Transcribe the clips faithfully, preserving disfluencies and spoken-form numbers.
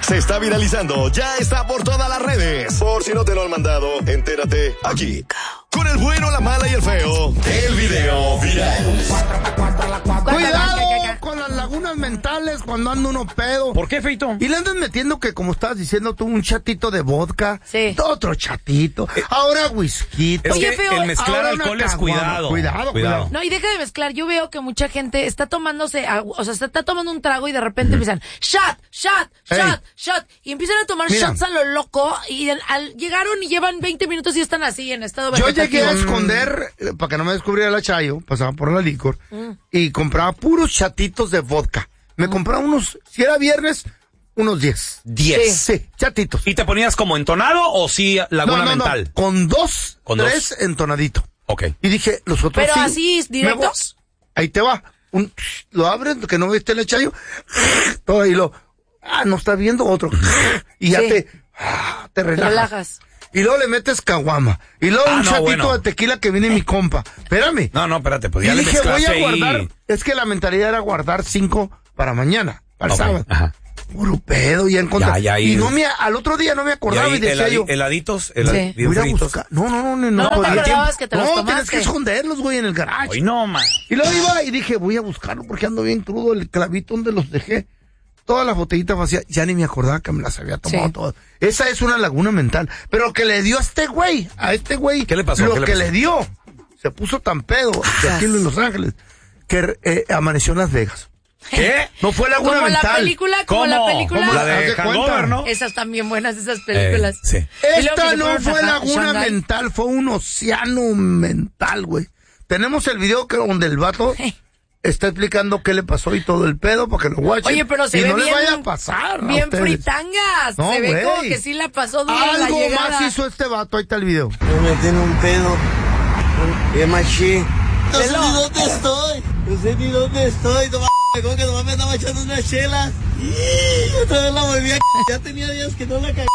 se está viralizando, ya está por todas las redes. Por si no te lo han mandado, entérate aquí. Con el bueno, la mala y el feo, el video viral. Cuidado con las lagunas mentales cuando anda uno pedo. ¿Por qué, feito? Y le andas metiendo que, como estabas diciendo tú, un chatito de vodka, sí. otro chatito, eh, ahora whisky. Es Oye, que feo, el mezclar alcohol es cuidado. Cuidado, cuidado. No, y deja de mezclar. Yo veo que mucha gente está tomándose, o sea, está tomando un trago y de repente empiezan, shot, shot, Ey. shot, shot. Y empiezan a tomar Mira. shots a lo loco. Y al, al- llegaron y llevan veinte minutos y están así en estado Yo vegetativo. llegué a esconder, eh, para que no me descubriera la Chayo, pasaba por la licor, mm. y compraba puros chatitos de vodka. Me mm. compraba unos, si era viernes, unos diez. diez. Sí, sí, chatitos. ¿Y te ponías como entonado o sí laguna no, no, mental? No, con dos, ¿Con tres dos? entonadito. Ok. Y dije, los otros ¿Pero sí, así, directos? Ahí te va. Un, lo abres, que no viste el Chayo, todo ahí lo, ah, no está viendo otro. Y ya sí. te, ah, te relajas. Relajas. Y luego le metes caguama. Y luego Ah, un no, chatito bueno. de tequila que viene mi compa. Espérame. No, no, espérate, pues Y ya le dije, voy a mezclaste guardar. ahí. Es que la mentalidad era guardar cinco para mañana, para el Ok, sábado. ajá. Puro pedo, ya encontré. Ya, ya, y y- no me, al otro día no me Y acordaba y, ahí, decía heladi- yo. heladitos, helad- Sí. bien Voy a fritos. buscar. No, no, no, no. No, no te podía. acordabas que te los No, tomaste. tienes que esconderlos, güey, en el garage. Ay, no, man. Y luego iba y dije, voy a buscarlo porque ando bien crudo, el clavito donde los dejé. Todas las botellitas vacías, ya ni me acordaba que me las había tomado Sí. todas. Esa es una laguna mental. Pero que le dio a este güey, a este güey. ¿Qué le pasó? Lo ¿Qué le que pasó? le dio, se puso tan pedo, de aquí en Los Ángeles, que eh, amaneció en Las Vegas. ¿Qué? No fue laguna Como mental. la película, como ¿Cómo? la película. ¿Cómo la Haz de de Hangover, cuenta. no? Esas también buenas, esas películas. Eh, sí. Y luego que Esta se no fueron fue a- a laguna Shanghái. mental, fue un océano mental, güey. Tenemos el video que donde el vato está explicando qué le pasó y todo el pedo para que lo guachen. Oye, pero se y ve no bien, le vaya a pasar. a bien ustedes. fritangas. No, se ve güey. como que sí la pasó dura la Algo llegada. más hizo este vato, ahí está el video. Me metí en un pedo. Qué maché. No sé Velo. ni dónde estoy. No sé ni dónde estoy. Toma, como que nomás me estaba echando una chela. Y otra vez la volví a c***. Ya tenía días que no la cagué.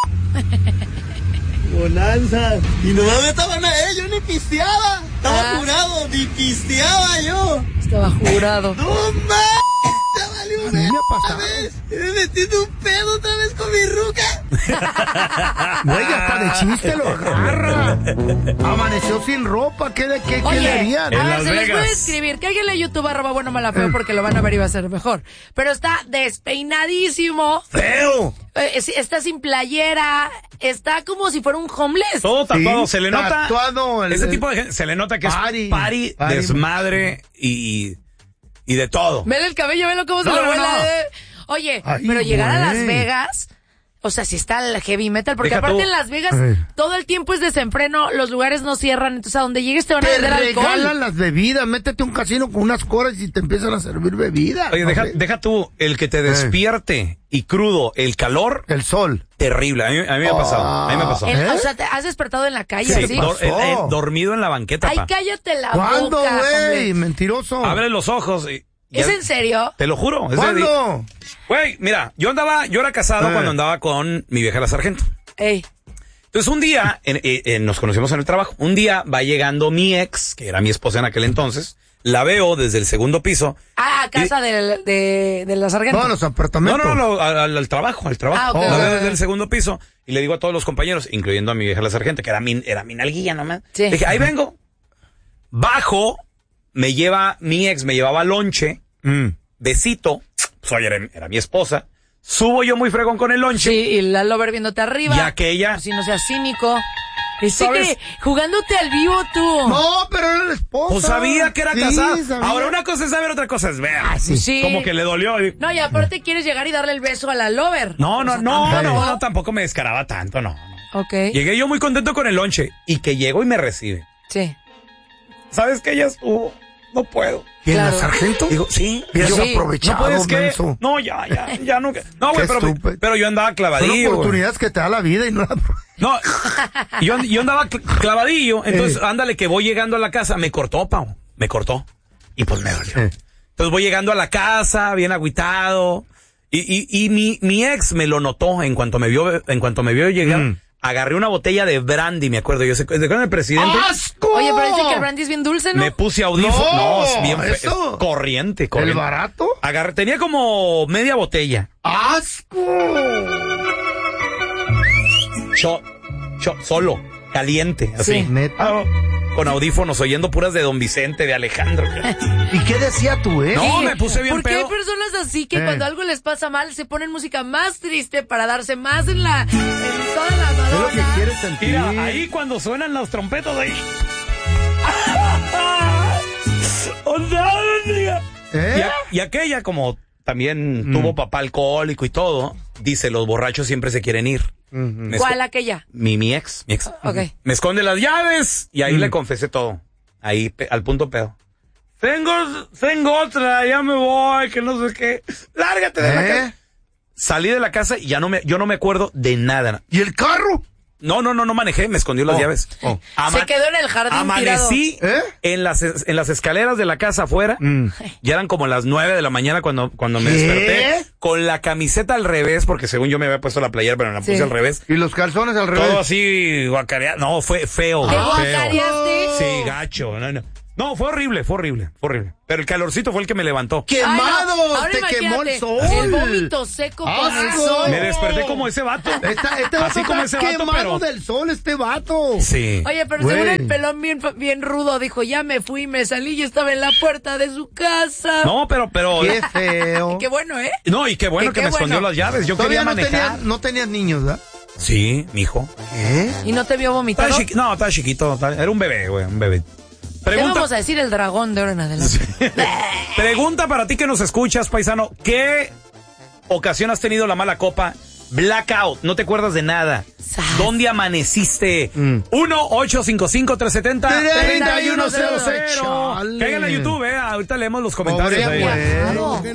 Bonanza. Y nomás me estaban a eh, yo ni pisteaba. Estaba Ah. jurado, ni pisteaba yo. Estaba jurado. No mames. Ya valió A mí me ha pasado. otra vez. Me metí en un pedo otra vez con mi ruca. Güey, hasta de chiste lo agarra. Amaneció sin ropa, ¿qué, qué, qué Oye, le harían? En a ver, Las se les puede Vegas. escribir. Que alguien le YouTube arroba bueno mala feo porque lo van a ver y va a ser mejor. Pero está despeinadísimo. ¡Feo! eh, es- está sin playera. Está como si fuera un homeless. Todo tatuado, Sí, se le nota. tatuado el- ese el- tipo de gente, se le nota que Party. es party, Party. desmadre y, y de todo. Vele el cabello, velo cómo se No, lo no, vuela. no. eh. Oye, Ay, pero llegar a Las güey. Vegas, o sea, si está el heavy metal, porque Deja aparte tú. en Las Vegas Ay. todo el tiempo es desenfreno, los lugares no cierran, entonces a donde llegues te van a Te vender regalan alcohol. las bebidas, métete a un casino con unas coras y te empiezan a servir bebidas. Oye, ¿no? deja, deja tú, el que te despierte y crudo, el calor, El sol. terrible. A mí, a mí me ha pasado. A mí me ha pasado. En- ¿Eh? O sea, te has despertado en la calle Sí, así. dor- pasó? eh, eh, dormido en la banqueta, Ay, pa. cállate la ¿Cuándo, boca. güey? hombre. Mentiroso. Abre los ojos y... ¿Es ya- en serio? Te lo juro. es de- ¿Cuándo? Güey, mira, yo andaba, yo era casado Eh. cuando andaba con mi vieja la sargento. Ey. Entonces un día, en- eh, eh, nos conocimos en el trabajo, un día va llegando mi ex, que era mi esposa en aquel entonces, la veo desde el segundo piso. Ah, a casa del- de, de la sargento. No, los No, apartamentos. no, no, no, al, al trabajo, al trabajo. Ah, ok, la ok, veo ok. desde el segundo piso y le digo a todos los compañeros, incluyendo a mi vieja la sargento, que era mi, era mi nalguilla nomás. Sí. Dije, ahí vengo. Bajo, me lleva, mi ex me llevaba lonche, Mm. besito, pues oye, era, era mi esposa. Subo yo muy fregón con el lonche. Sí, y la Lover viéndote arriba. Y aquella- Si no seas cínico. Y sí ¿Sabes? que jugándote al vivo tú. No, pero era la esposa. Pues sabía que era Sí, casada. sabía. Ahora una cosa es saber, otra cosa es ver. sí. Sí. Como que le dolió. y- No, y aparte quieres llegar y darle el beso a la Lover. No, no, O sea, no, tampoco. no, no, tampoco me descaraba tanto, no. no. Ok. Llegué yo muy contento con el lonche y que llego y me recibe. Sí. ¿Sabes que ella estuvo? No puedo. ¿Y en Claro. la sargento? Digo, sí. Hubieras Yo- Sí. aprovechado, no puedes que. menso. No, ya, ya, ya no. No, güey, Qué pero, estúpido. pero yo andaba Son clavadillo. güey. oportunidades que te da la vida y no la... No, yo, yo andaba cl- clavadillo. Entonces, ándale, que voy llegando a la casa. Me cortó, Pau. Me cortó. Y pues me dolió. Eh. Entonces voy llegando a la casa, bien agüitado. Y, y, y mi, mi ex me lo notó en cuanto me vio, en cuanto me vio llegar. Mm. Agarré una botella de brandy, me acuerdo. Yo sé, ¿de acuerdo el presidente? ¡Asco! Oye, pero dice que el brandy es bien dulce, ¿no? Me puse audífono. No, No, es bien fe- es eso. corriente, ¿El corriente. barato? Agarré, tenía como media botella. ¡Asco! shot, shot, solo, caliente, así. Sí. Neta. Ah, con audífonos, oyendo puras de Don Vicente, de Alejandro. ¿Y qué decía tú, eh? No, me puse bien Porque pedo. hay personas así que Eh. cuando algo les pasa mal se ponen música más triste para darse más en la en toda la Es lo que Madonna. quieres sentir. Mira, ahí cuando suenan las trompetas, ahí. ¿Eh? Y, a- y aquella, como también Mm. tuvo papá alcohólico y todo, dice, los borrachos siempre se quieren ir. Ujú. Me ¿Cuál esco- aquella? Mi, mi ex, mi ex. Ok. Me esconde las llaves y ahí Mm. le confesé todo. Ahí, pe- al punto pedo. Tengo, tengo otra, ya me voy, que no sé qué. Lárgate de la ¿Eh? casa. Salí de la casa y ya no me, yo no me acuerdo de nada. ¿Y el carro? No, no, no, no manejé, me escondió las Oh, llaves. oh. Ama- Se quedó en el jardín Amanecí ¿Eh? en las es- en las escaleras de la casa afuera. Mm. Ya eran como las nueve de la mañana cuando, cuando me ¿Qué? desperté. Con la camiseta al revés, porque según yo me había puesto la playera, pero me la Sí. puse al revés. ¿Y los calzones al revés? Todo así guacareado. No, fue feo. ¿Te feo. guacareaste? Sí, gacho. No, no. No, fue horrible, fue horrible, fue horrible. Pero el calorcito fue el que me levantó. Ay, no. ¡Quemado! Ahora ¡Te quemó el imagínate, sol! el vómito seco con el ¡Asco! sol. Me desperté como ese vato. Esta- este vato Así como está ese vato, quemado pero... del sol, este vato. Sí. Oye, pero Güey. seguro el pelón bien, bien rudo dijo, ya me fui, me salí y estaba en la puerta de su casa. No, pero, pero... Qué feo. Qué bueno, ¿eh? No, y qué bueno Que que, qué me escondió bueno. las llaves. Yo Todavía quería no manejar. tenías, no tenías niños, ¿verdad? Sí, mijo. ¿Qué? ¿Y no te vio vomitar? Estaba chiqui- No, estaba chiquito. estaba- Era un bebé, güey, un bebé. Te Pregunta, vamos a decir el dragón de ahora en adelante. pregunta para ti que nos escuchas, paisano. ¿Qué ocasión has tenido la mala copa? Blackout, no te acuerdas de nada. Sas. ¿Dónde amaneciste? Mm. uno ocho cinco cinco tres siete cero treinta y uno cero cero. Chale. Caigan a YouTube, eh. Ahorita leemos los comentarios. Pobre ahí. güey. Claro.